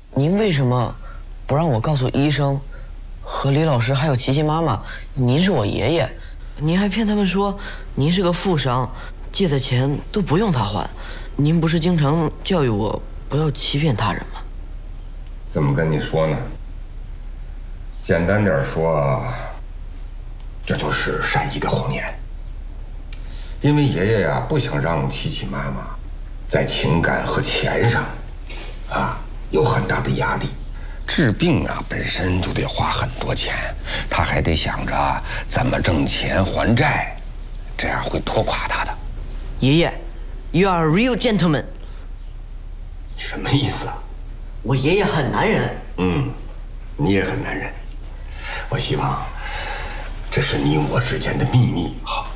您为什么不让我告诉医生和李老师还有琪琪妈妈，您是我爷爷？您还骗他们说您是个富商，借的钱都不用他还。您不是经常教育我不要欺骗他人吗？ 怎么跟你说呢？简单点说，这就是善意的谎言。因为爷爷呀，不想让琪琪妈妈在情感和钱上有很大的压力。治病啊，本身就得花很多钱，他还得想着怎么挣钱还债，这样会拖垮他的。 爷爷 ，You are a real gentleman。 什么意思啊？ 我爷爷很男人。 你也很男人。我希望这是你我之间的秘密，好。